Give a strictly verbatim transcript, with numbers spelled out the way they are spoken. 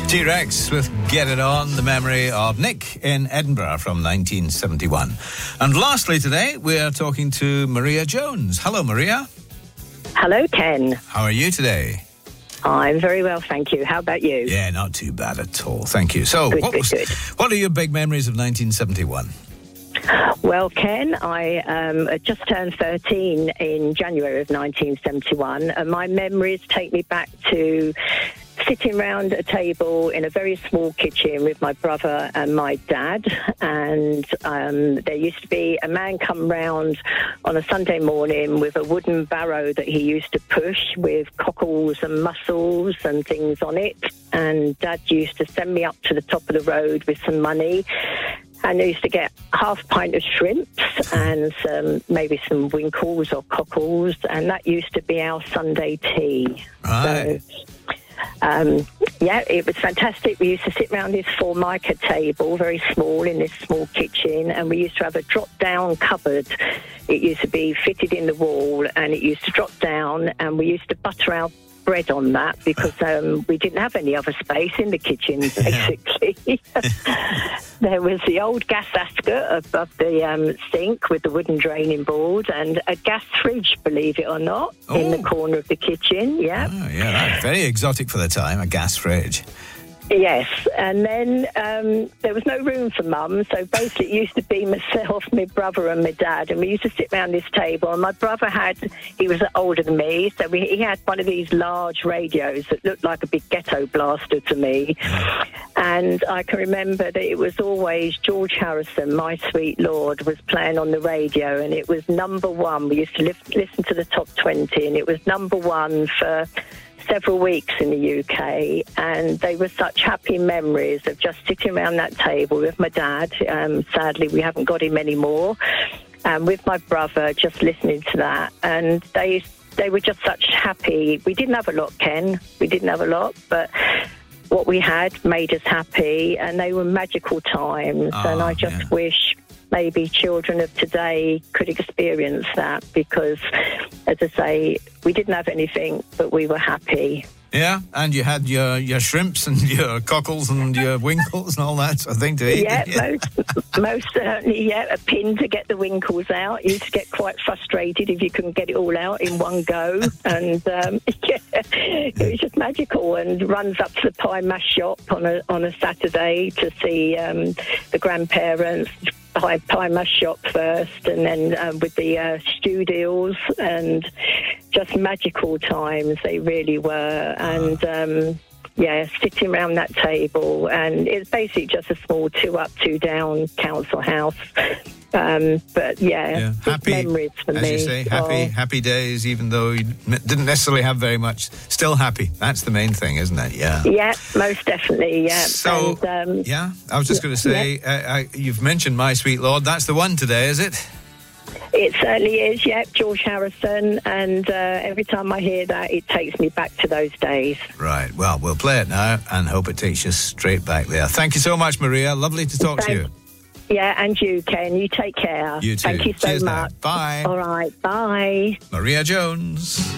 T-Rex with Get It On, the memory of Nick in Edinburgh from nineteen seventy-one. And lastly today, we're talking to Maria Jones. Hello, Maria. Hello, Ken. How are you today? I'm very well, thank you. How about you? Yeah, not too bad at all, thank you. So, good, what, good, was, good. what are your big memories of nineteen seventy-one? Well, Ken, I um, just turned thirteen in January of nineteen seventy-one, and my memories take me back to sitting round a table in a very small kitchen with my brother and my dad, and um, there used to be a man come round on a Sunday morning with a wooden barrow that he used to push with cockles and mussels and things on it, and Dad used to send me up to the top of the road with some money. And I used to get half a pint of shrimps and some, maybe some winkles or cockles, and that used to be our Sunday tea. Right. So, um, yeah, it was fantastic. We used to sit around this formica table, very small, in this small kitchen, and we used to have a drop-down cupboard. It used to be fitted in the wall, and it used to drop down, and we used to butter our bread on that because um, we didn't have any other space in the kitchen, basically. There was the old gas ascot above the um, sink with the wooden draining board, and a gas fridge, believe it or not, oh. in the corner of the kitchen. Yeah, oh, yeah, that's very exotic for the time, a gas fridge. Yes, and then um, there was no room for Mum, so basically it used to be myself, my brother and my dad, and we used to sit around this table, and my brother had, he was older than me, so we, he had one of these large radios that looked like a big ghetto blaster to me, and I can remember that it was always George Harrison, My Sweet Lord, was playing on the radio, and it was number one. We used to li- listen to the top twenty, and it was number one for several weeks in the U K, and they were such happy memories of just sitting around that table with my dad. Um, sadly, we haven't got him anymore. And with my brother, just listening to that, and they they were just such happy. We didn't have a lot, Ken. We didn't have a lot, but what we had made us happy, and they were magical times. Oh, and I just yeah. wish maybe children of today could experience that, because, as I say, we didn't have anything, but we were happy. Yeah, and you had your, your shrimps and your cockles and your winkles and all that sort of thing to eat. Yeah, yeah. most, most certainly, yeah, a pin to get the winkles out. You used to get quite frustrated if you couldn't get it all out in one go. And, um, yeah, it was just magical, and runs up to the pie mash shop on a, on a Saturday to see um, the grandparents. Pie, pie mash shop first, and then um, with the uh, stew deals, and just magical times they really were. And um, yeah, sitting around that table, and it's basically just a small two up, two down council house. Um, but yeah, yeah. Happy memories for as me. You say, happy, oh. happy days, even though you didn't necessarily have very much. Still happy. That's the main thing, isn't it? Yeah. Yeah, most definitely. Yeah. So, and, um, yeah, I was just going to say, yeah. uh, I, you've mentioned My Sweet Lord. That's the one today, is it? It certainly is, yeah, George Harrison, and uh, every time I hear that, it takes me back to those days. Right, well, we'll play it now and hope it takes you straight back there. Thank you so much, Maria. Lovely to talk Thank- to you. Yeah, and you, Ken. You take care. You too. Thank you so Cheers much. Now. Bye. All right, bye. Maria Jones.